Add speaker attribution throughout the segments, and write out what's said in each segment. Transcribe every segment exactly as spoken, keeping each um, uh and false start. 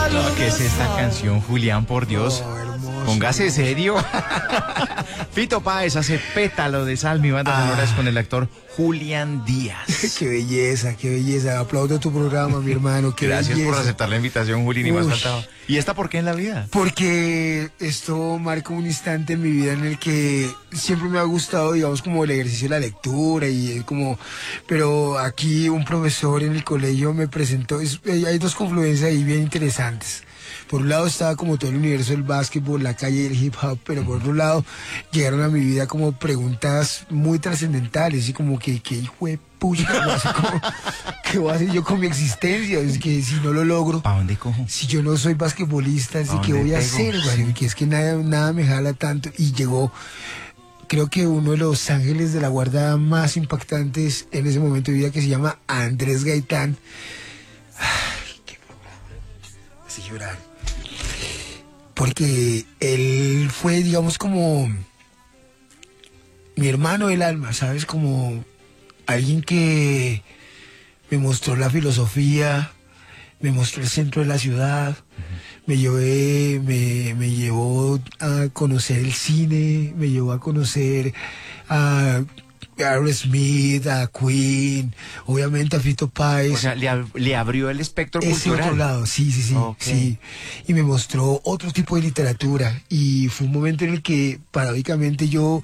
Speaker 1: No, ¿qué es esta canción, Julián? Por Dios.
Speaker 2: Oh, hermoso.
Speaker 1: Póngase serio. Fito Páez hace Pétalo de Sal, mi banda sonora es con el actor Julián Díaz.
Speaker 2: Qué belleza, qué belleza. Aplaudo tu programa, mi hermano. Qué
Speaker 1: Gracias
Speaker 2: belleza.
Speaker 1: por aceptar la invitación, Juli, ni más
Speaker 2: Uy.
Speaker 1: faltaba. ¿Y esta por qué en la vida?
Speaker 2: Porque esto marca un instante en mi vida en el que siempre me ha gustado, digamos, como el ejercicio de la lectura y es como, pero aquí un profesor en el colegio me presentó, es- hay dos confluencias ahí bien interesantes. Por un lado estaba como todo el universo del básquetbol, la calle y el hip hop, pero por otro lado llegaron a mi vida como preguntas muy trascendentales y como que, que hijo de pucha, ¿qué voy a hacer como- qué voy a hacer yo con mi existencia? Es que si no lo logro,
Speaker 1: ¿Para dónde cojo?
Speaker 2: si yo no soy basquetbolista, así
Speaker 1: ¿A
Speaker 2: que
Speaker 1: dónde
Speaker 2: voy a
Speaker 1: pego?
Speaker 2: hacer, güey? Que es que nada, nada me jala tanto. Y llegó, creo que uno de los ángeles de la guarda más impactantes en ese momento de vida, que se llama Andrés Gaitán. Ay, qué programa. Así llorar. Porque él fue, digamos, como mi hermano del alma, ¿sabes? Como alguien que me mostró la filosofía, me mostró el centro de la ciudad, me llevé, me, me llevó a conocer el cine, me llevó a conocer a Aerosmith, a Queen, obviamente a Fito Páez.
Speaker 1: O sea, le, ab- le abrió el espectro
Speaker 2: Ese
Speaker 1: cultural.
Speaker 2: otro lado, sí, sí, sí,
Speaker 1: Ok.
Speaker 2: sí. Y me mostró otro tipo de literatura. Y fue un momento en el que, paradójicamente, yo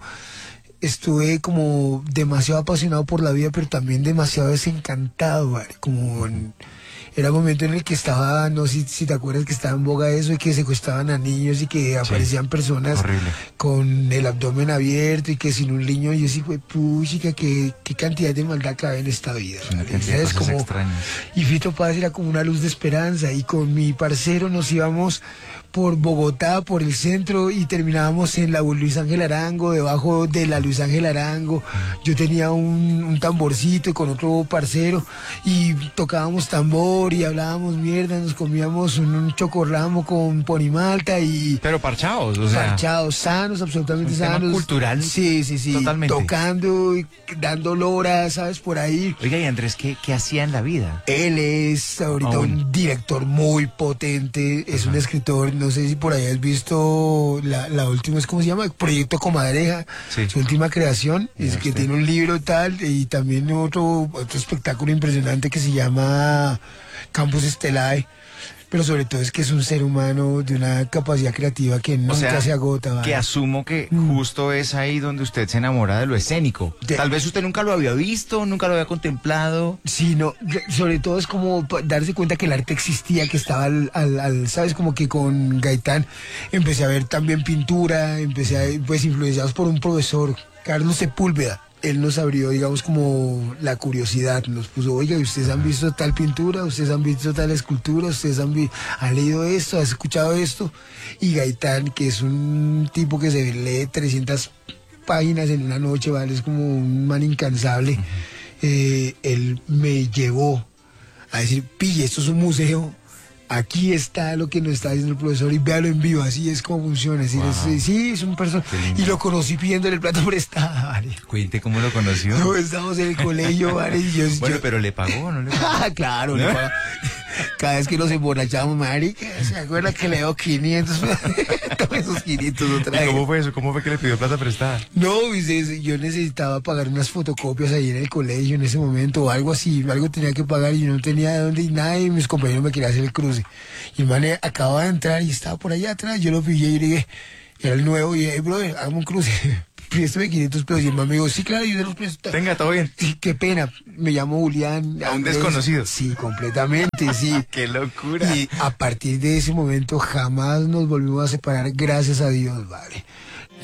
Speaker 2: estuve como demasiado apasionado por la vida, pero también demasiado desencantado, ¿vale? Como en- era un momento en el que estaba, no sé si, si te acuerdas que estaba en boga eso y que secuestraban a niños y que aparecían personas
Speaker 1: horrible.
Speaker 2: con el abdomen abierto y que sin un niño, y yo sí, fue puchica, qué, qué cantidad de maldad cabe en esta vida.
Speaker 1: Una
Speaker 2: ¿vale?
Speaker 1: cantidad de
Speaker 2: ¿Sabes?
Speaker 1: cosas
Speaker 2: Como-
Speaker 1: extrañas.
Speaker 2: y Fito Páez era como una luz de esperanza y con mi parcero nos íbamos por Bogotá, por el centro y terminábamos en la Luis Ángel Arango, debajo de la Luis Ángel Arango. Yo tenía un, un tamborcito con otro parcero y tocábamos tambor y hablábamos mierda, nos comíamos un, un chocorramo con ponimalta y
Speaker 1: Pero parchados, o sea.
Speaker 2: parchados, sanos, absolutamente
Speaker 1: un tema
Speaker 2: sanos.
Speaker 1: cultural
Speaker 2: Sí, sí, sí.
Speaker 1: totalmente.
Speaker 2: Tocando, y dando lora, ¿sabes? Por ahí.
Speaker 1: Oiga, y Andrés, ¿qué, qué hacía en la vida?
Speaker 2: Él es ahorita
Speaker 1: Ah, bueno.
Speaker 2: un director muy potente, es un escritor, no sé si por ahí has visto la, la última, ¿cómo se llama? Proyecto Comadreja,
Speaker 1: Sí.
Speaker 2: su última creación,
Speaker 1: Ya
Speaker 2: es que
Speaker 1: usted.
Speaker 2: tiene un libro tal y también otro, otro espectáculo impresionante que se llama Campus Estelae, pero sobre todo es que es un ser humano de una capacidad creativa que nunca
Speaker 1: O sea,
Speaker 2: se agota.
Speaker 1: que
Speaker 2: ¿vale?
Speaker 1: asumo que justo es ahí donde usted se enamora de lo escénico.
Speaker 2: De-
Speaker 1: Tal vez usted nunca lo había visto, nunca lo había contemplado.
Speaker 2: Sí, no, de- sobre todo es como pa- darse cuenta que el arte existía, que estaba al, al, al- sabes, como que con Gaitán empecé a ver también pintura, empecé a, pues influenciados por un profesor, Carlos Sepúlveda. Él nos abrió, digamos, como la curiosidad, nos puso, oiga, ¿ustedes han visto tal pintura? ¿Ustedes han visto tal escultura? ¿Ustedes han, vi- han leído esto? ¿Han escuchado esto? Y Gaitán, que es un tipo que se lee trescientas páginas en una noche, ¿vale? Es como un man incansable. Eh, él me llevó a decir, pille, esto es un museo, aquí está lo que nos está diciendo el profesor y véalo en vivo, así es como funciona. Es decir,
Speaker 1: Wow.
Speaker 2: es- sí, es un personaje.
Speaker 1: Qué lindo.
Speaker 2: Y lo conocí pidiéndole el plato prestado, ¿vale?
Speaker 1: Cuente cómo lo conoció.
Speaker 2: No, estábamos en el colegio, ¿vale? Y yo,
Speaker 1: Bueno,
Speaker 2: yo-
Speaker 1: pero le pagó, ¿no le pagó?
Speaker 2: Ah, claro, le pago. Cada vez que nos emborrachamos, marica, ¿se acuerda que le dio quinientos? Toma esos quinientos otra
Speaker 1: ¿Y
Speaker 2: vez.
Speaker 1: cómo fue eso? ¿Cómo fue que le pidió plata prestada?
Speaker 2: No, dices, yo necesitaba pagar unas fotocopias ahí en el colegio en ese momento o algo así, algo tenía que pagar y yo no tenía de dónde y nada y mis compañeros me querían hacer el cruce. Y el man eh, acababa de entrar y estaba por allá atrás, yo lo pillé y le dije, era el nuevo y dije, hey, brother, hagamos un cruce, préstame quinientos pesos y el man me dijo, sí, claro, yo te los presto.
Speaker 1: Tenga, todo bien.
Speaker 2: Sí, qué pena, me llamo Julián.
Speaker 1: ¿A un
Speaker 2: Andrés.
Speaker 1: desconocido?
Speaker 2: Sí, completamente, sí.
Speaker 1: ¡Qué locura!
Speaker 2: Y a partir de ese momento jamás nos volvimos a separar, gracias a Dios, vale.